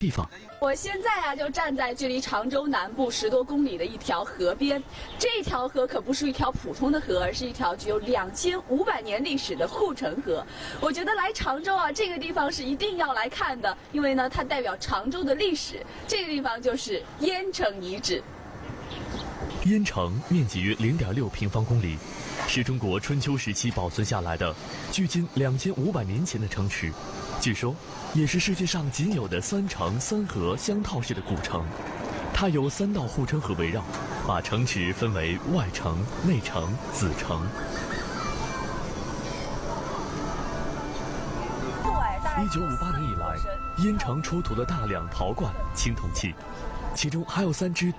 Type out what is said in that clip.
地方。 我现在就站在距离常州南部10多公里的一条河边，这条河可不是一条普通的河，而是一条具有2500年历史的护城河。我觉得来常州这个地方是一定要来看的，因为呢它代表常州的历史。这个地方就是鄢城遗址。 鄢城面积约0.6平方公里，是中国春秋时期保存下来的距今2500年前的城池。据说，也是世界上仅有的3城3河相套式的古城。它由3道护城河围绕，把城池分为外城、内城、子城。1958年以来，鄢城出土了大量陶罐、青铜器，其中还有3只